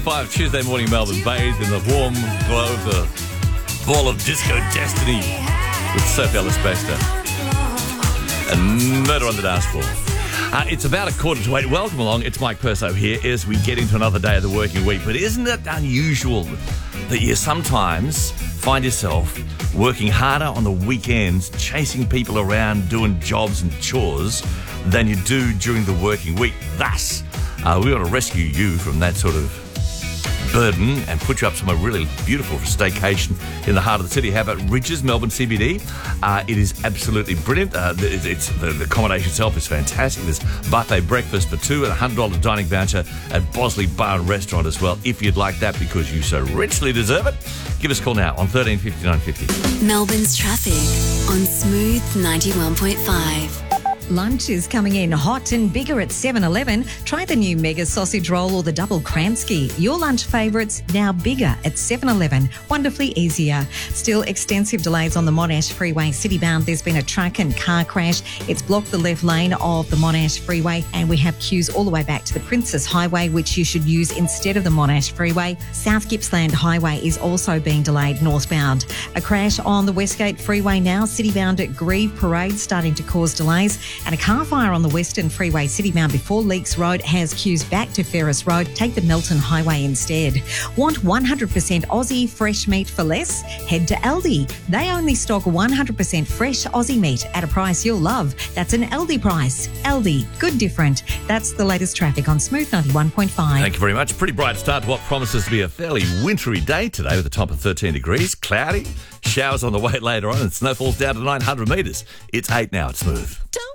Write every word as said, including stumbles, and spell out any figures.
five, Tuesday morning, Melbourne, bathed in the warm glow of the ball of disco destiny with Sophie Ellis Bextor and Murder on the Dance Floor. Uh, it's about a quarter to eight. Welcome along. It's Mike Perso here as we get into another day of the working week. But isn't it unusual that you sometimes find yourself working harder on the weekends, chasing people around, doing jobs and chores than you do during the working week? Thus, uh, we want to rescue you from that sort of burden and put you up somewhere really beautiful for staycation in the heart of the city. How about Ridges, Melbourne C B D? Uh, it is absolutely brilliant. Uh, it's, it's the, the accommodation itself is fantastic. There's buffet breakfast for two and a one hundred dollars dining voucher at Bosley Bar and Restaurant as well, if you'd like that, because you so richly deserve it. Give us a call now on thirteen fifty-nine fifty. Melbourne's traffic on Smooth ninety-one point five. Lunch is coming in hot and bigger at seven eleven. Try the new Mega Sausage Roll or the Double Kransky. Your lunch favourites now bigger at seven eleven. Wonderfully easier. Still extensive delays on the Monash Freeway citybound. There's been a truck and car crash. It's blocked the left lane of the Monash Freeway, and we have queues all the way back to the Princess Highway, which you should use instead of the Monash Freeway. South Gippsland Highway is also being delayed northbound. A crash on the Westgate Freeway now, citybound at Grieve Parade, starting to cause delays. And a car fire on the Western Freeway citybound before Leaks Road has queues back to Ferris Road. Take the Melton Highway instead. Want one hundred percent Aussie fresh meat for less? Head to Aldi. They only stock one hundred percent fresh Aussie meat at a price you'll love. That's an Aldi price. Aldi, good different. That's the latest traffic on Smooth ninety-one point five. Thank you very much. Pretty bright start to what promises to be a fairly wintry day today with a top of thirteen degrees. Cloudy, showers on the way later on, and snowfall's down to nine hundred metres. It's eight now at Smooth.